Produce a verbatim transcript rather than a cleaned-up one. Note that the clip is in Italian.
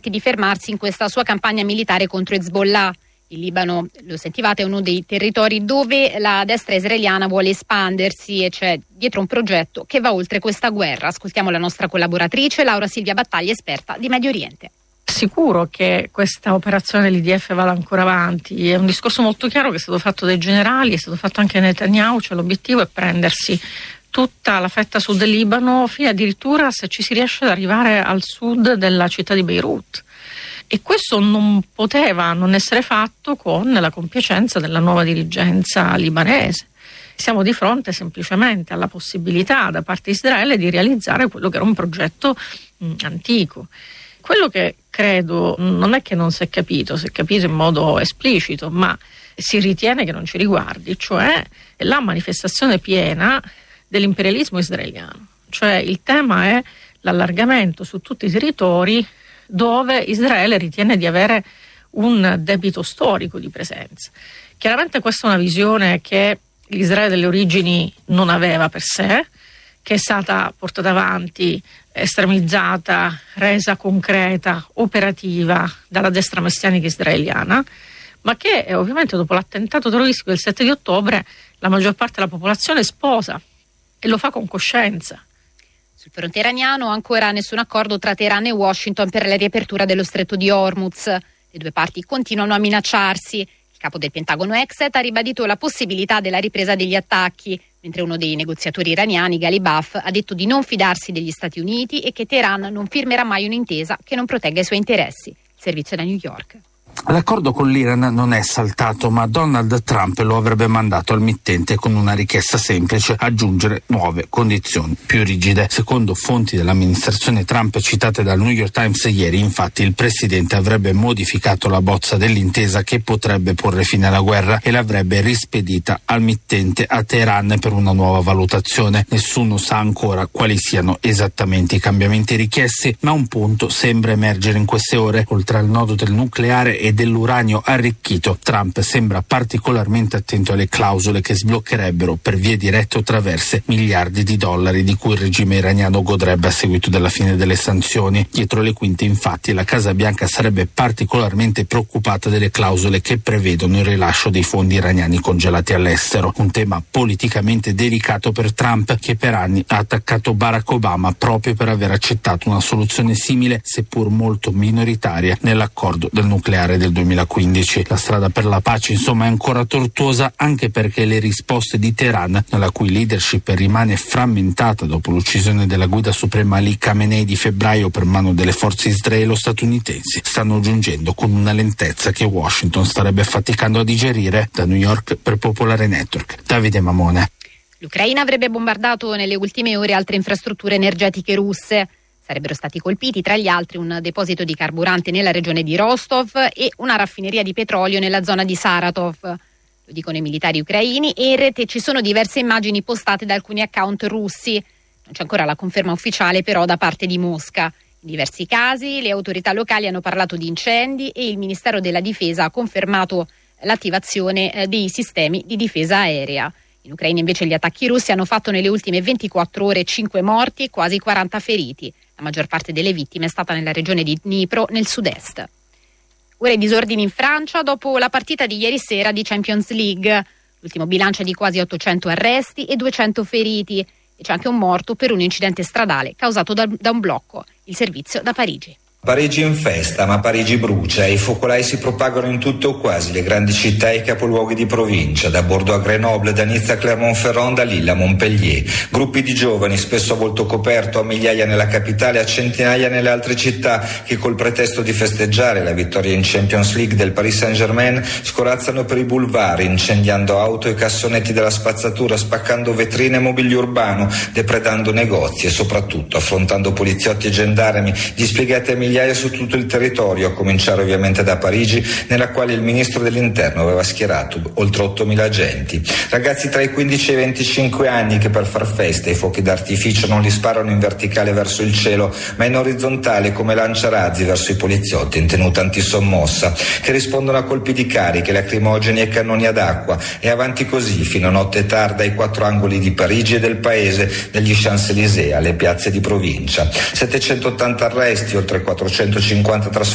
di fermarsi in questa sua campagna militare contro Hezbollah. Il Libano, lo sentivate, è uno dei territori dove la destra israeliana vuole espandersi e c'è dietro un progetto che va oltre questa guerra. Ascoltiamo la nostra collaboratrice Laura Silvia Battaglia, esperta di Medio Oriente. Sicuro che questa operazione dell'I D F vada ancora avanti, è un discorso molto chiaro che è stato fatto dai generali, è stato fatto anche da Netanyahu, cioè l'obiettivo è prendersi tutta la fetta sud del Libano, fino addirittura, se ci si riesce, ad arrivare al sud della città di Beirut. E questo non poteva non essere fatto con la compiacenza della nuova dirigenza libanese. Siamo di fronte semplicemente alla possibilità da parte di Israele di realizzare quello che era un progetto mh, antico. Quello che credo non è che non si è capito, si è capito in modo esplicito, ma si ritiene che non ci riguardi, cioè la manifestazione piena dell'imperialismo israeliano. Cioè il tema è l'allargamento su tutti i territori dove Israele ritiene di avere un debito storico di presenza. Chiaramente questa è una visione che l'Israele delle origini non aveva per sé, che è stata portata avanti, estremizzata, resa concreta, operativa dalla destra messianica israeliana, ma che eh, ovviamente dopo l'attentato terroristico del sette di ottobre la maggior parte della popolazione sposa e lo fa con coscienza. Sul fronte iraniano ancora nessun accordo tra Teheran e Washington per la riapertura dello stretto di Hormuz. Le due parti continuano a minacciarsi. Il capo del Pentagono Exet ha ribadito la possibilità della ripresa degli attacchi, mentre uno dei negoziatori iraniani, Ghalibaf, ha detto di non fidarsi degli Stati Uniti e che Teheran non firmerà mai un'intesa che non protegga i suoi interessi. Il servizio da New York. L'accordo con l'Iran non è saltato, ma Donald Trump lo avrebbe mandato al mittente con una richiesta semplice: aggiungere nuove condizioni più rigide. Secondo fonti dell'amministrazione Trump citate dal New York Times ieri, infatti, il presidente avrebbe modificato la bozza dell'intesa che potrebbe porre fine alla guerra e l'avrebbe rispedita al mittente a Teheran per una nuova valutazione. Nessuno sa ancora quali siano esattamente i cambiamenti richiesti, ma un punto sembra emergere in queste ore: oltre al nodo del nucleare e dell'uranio arricchito, Trump sembra particolarmente attento alle clausole che sbloccherebbero per vie dirette o traverse miliardi di dollari di cui il regime iraniano godrebbe a seguito della fine delle sanzioni. Dietro le quinte, infatti, la Casa Bianca sarebbe particolarmente preoccupata delle clausole che prevedono il rilascio dei fondi iraniani congelati all'estero, un tema politicamente delicato per Trump, che per anni ha attaccato Barack Obama proprio per aver accettato una soluzione simile, seppur molto minoritaria, nell'accordo del nucleare del duemilaquindici. La strada per la pace, insomma, è ancora tortuosa, anche perché le risposte di Teheran, nella cui leadership rimane frammentata dopo l'uccisione della guida suprema Ali Khamenei di febbraio per mano delle forze israelo-statunitensi, stanno giungendo con una lentezza che Washington starebbe faticando a digerire. Da New York per Popolare Network, Davide Mamone. L'Ucraina avrebbe bombardato nelle ultime ore altre infrastrutture energetiche russe. Sarebbero stati colpiti, tra gli altri, un deposito di carburante nella regione di Rostov e una raffineria di petrolio nella zona di Saratov. Lo dicono i militari ucraini e in rete ci sono diverse immagini postate da alcuni account russi. Non c'è ancora la conferma ufficiale però da parte di Mosca. In diversi casi le autorità locali hanno parlato di incendi e il Ministero della Difesa ha confermato l'attivazione dei sistemi di difesa aerea. In Ucraina invece gli attacchi russi hanno fatto nelle ultime ventiquattro ore cinque morti e quasi quaranta feriti. La maggior parte delle vittime è stata nella regione di Dnipro, nel sud-est. Ora i disordini in Francia dopo la partita di ieri sera di Champions League. L'ultimo bilancio è di quasi ottocento arresti e duecento feriti. E c'è anche un morto per un incidente stradale causato da, da un blocco. Il servizio da Parigi. Parigi in festa, ma Parigi brucia e i focolai si propagano in tutto o quasi le grandi città e i capoluoghi di provincia, da Bordeaux a Grenoble, da Nizza a Clermont-Ferrand, da Lille a Montpellier. Gruppi di giovani, spesso a volto coperto, a migliaia nella capitale, a centinaia nelle altre città, che col pretesto di festeggiare la vittoria in Champions League del Paris Saint-Germain scorazzano per i boulevard, incendiando auto e cassonetti della spazzatura, spaccando vetrine e mobilio urbano, depredando negozi e soprattutto affrontando poliziotti e gendarmi dispiegati a migliaia su tutto il territorio, a cominciare ovviamente da Parigi, nella quale il ministro dell'interno aveva schierato oltre ottomila agenti. Ragazzi tra i quindici e i venticinque anni che per far festa i fuochi d'artificio non li sparano in verticale verso il cielo, ma in orizzontale come lanciarazzi verso i poliziotti in tenuta antisommossa, che rispondono a colpi di cariche, lacrimogeni e cannoni ad acqua, e avanti così fino a notte tarda ai quattro angoli di Parigi e del paese, dagli Champs-Élysées alle piazze di provincia. settecentottanta arresti, oltre quattrocentocinquanta trasferimenti